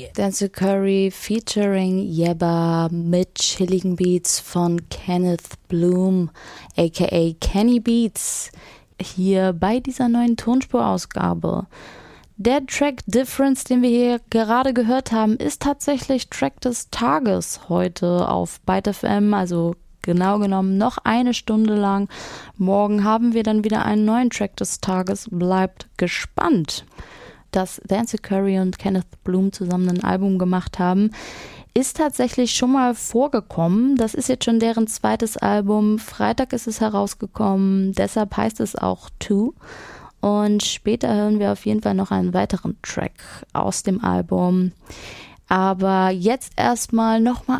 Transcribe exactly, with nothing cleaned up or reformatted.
Denzel Curry featuring Yebba mit chilligen Beats von Kenneth Bloom, aka Kenny Beats, hier bei dieser neuen Tonspurausgabe. Der Track Difference, den wir hier gerade gehört haben, ist tatsächlich Track des Tages heute auf Byte F M, also genau genommen noch eine Stunde lang. Morgen haben wir dann wieder einen neuen Track des Tages. Bleibt gespannt. Dass Denzel Curry und Kenneth Bloom zusammen ein Album gemacht haben, ist tatsächlich schon mal vorgekommen. Das ist jetzt schon deren zweites Album. Freitag ist es herausgekommen, deshalb heißt es auch Two. Und später hören wir auf jeden Fall noch einen weiteren Track aus dem Album. Aber jetzt erstmal nochmal